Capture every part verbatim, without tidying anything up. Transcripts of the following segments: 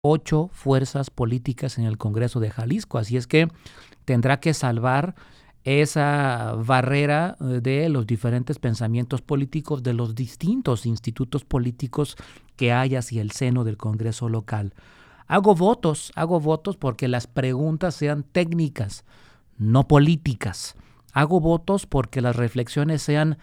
ocho fuerzas políticas en el Congreso de Jalisco, así es que tendrá que salvar esa barrera de los diferentes pensamientos políticos de los distintos institutos políticos que hay hacia el seno del Congreso local. Hago votos, hago votos porque las preguntas sean técnicas, no políticas. Hago votos porque las reflexiones sean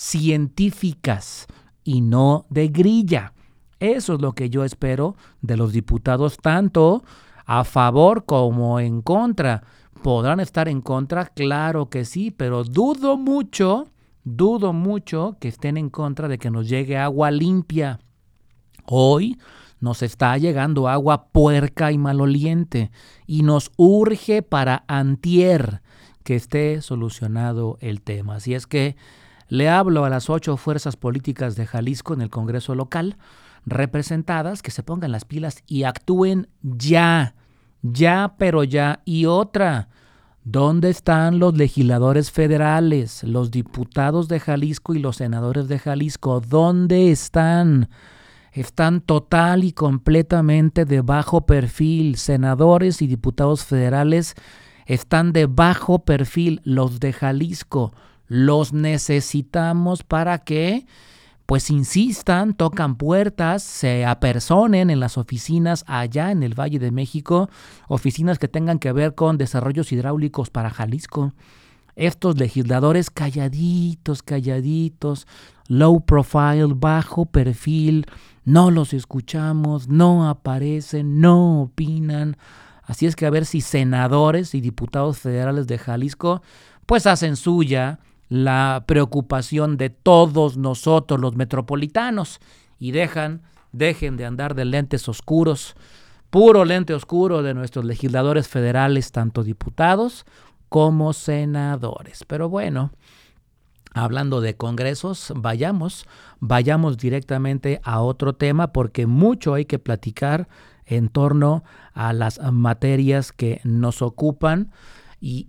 científicas y no de grilla. Eso es lo que yo espero de los diputados, tanto a favor como en contra. ¿Podrán estar en contra? Claro que sí, pero dudo mucho, dudo mucho que estén en contra de que nos llegue agua limpia. Hoy nos está llegando agua puerca y maloliente y nos urge para antier que esté solucionado el tema. Así es que le hablo a las ocho fuerzas políticas de Jalisco en el Congreso local, representadas, que se pongan las pilas y actúen ya, ya, pero ya. Y otra, ¿dónde están los legisladores federales, los diputados de Jalisco y los senadores de Jalisco? ¿Dónde están? Están total y completamente de bajo perfil. Senadores y diputados federales están de bajo perfil. Los de Jalisco los necesitamos para que pues insistan, tocan puertas, se apersonen en las oficinas allá en el Valle de México, oficinas que tengan que ver con desarrollos hidráulicos para Jalisco. Estos legisladores calladitos, calladitos, low profile, bajo perfil, no los escuchamos, no aparecen, no opinan. Así es que a ver si senadores y diputados federales de Jalisco pues hacen suya la preocupación de todos nosotros los metropolitanos y dejan, dejen de andar de lentes oscuros, puro lente oscuro de nuestros legisladores federales, tanto diputados como senadores. Pero bueno, hablando de congresos, vayamos, vayamos directamente a otro tema porque mucho hay que platicar en torno a las materias que nos ocupan. Y,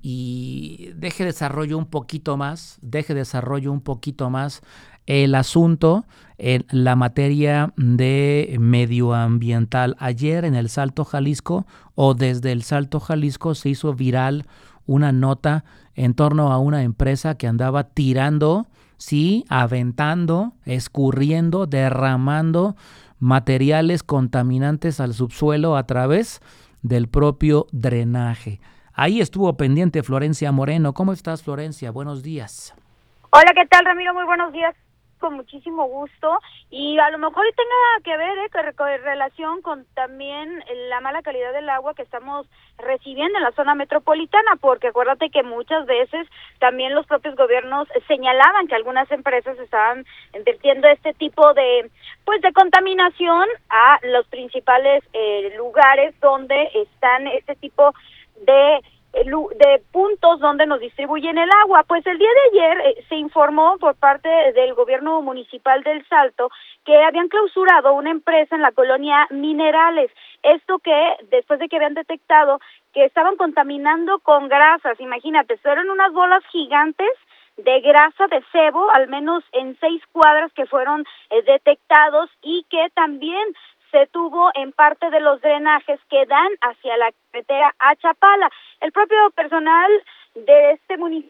y deje desarrollo un poquito más, deje desarrollo un poquito más el asunto en la materia de medioambiental. Ayer en el Salto Jalisco o desde el Salto Jalisco se hizo viral una nota en torno a una empresa que andaba tirando, sí, aventando, escurriendo, derramando materiales contaminantes al subsuelo a través del propio drenaje. Ahí estuvo pendiente Florencia Moreno. ¿Cómo estás, Florencia? Buenos días. Hola, ¿qué tal, Ramiro? Muy buenos días. Con muchísimo gusto. Y a lo mejor tenga que ver eh, con, con relación con también la mala calidad del agua que estamos recibiendo en la zona metropolitana, porque acuérdate que muchas veces también los propios gobiernos señalaban que algunas empresas estaban invirtiendo este tipo de pues de contaminación a los principales eh, lugares donde están este tipo de de puntos donde nos distribuyen el agua. Pues el día de ayer eh, se informó por parte del gobierno municipal del Salto que habían clausurado una empresa en la colonia Minerales. Esto que después de que habían detectado que estaban contaminando con grasas, imagínate, fueron unas bolas gigantes de grasa de cebo, al menos en seis cuadras que fueron eh, detectados y que también se tuvo en parte de los drenajes que dan hacia la carretera a Chapala. El propio personal de este municipio,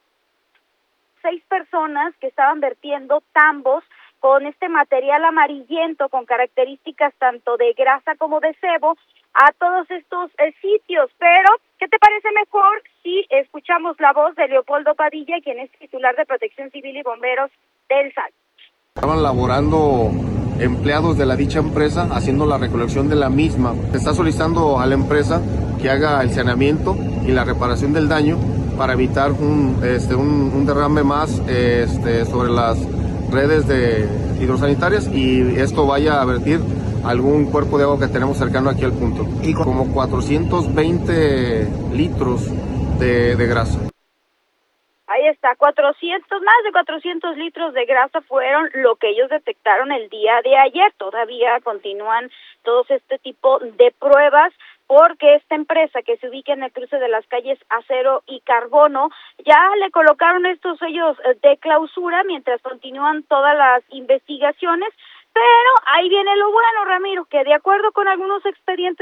seis personas que estaban vertiendo tambos con este material amarillento con características tanto de grasa como de cebo a todos estos eh, sitios. Pero, ¿qué te parece mejor si escuchamos la voz de Leopoldo Padilla, quien es titular de Protección Civil y Bomberos del Salto? Estaban laborando empleados de la dicha empresa haciendo la recolección de la misma. Se está solicitando a la empresa que haga el saneamiento y la reparación del daño para evitar un, este, un, un derrame más este, sobre las redes de hidrosanitarias y esto vaya a vertir algún cuerpo de agua que tenemos cercano aquí al punto. Y como cuatrocientos veinte litros de, de grasa. Ahí está, cuatrocientos, más de cuatrocientos litros de grasa fueron lo que ellos detectaron el día de ayer. Todavía continúan todos este tipo de pruebas porque esta empresa que se ubica en el cruce de las calles Acero y Carbono ya le colocaron estos sellos de clausura mientras continúan todas las investigaciones. Pero ahí viene lo bueno, Ramiro, que de acuerdo con algunos expedientes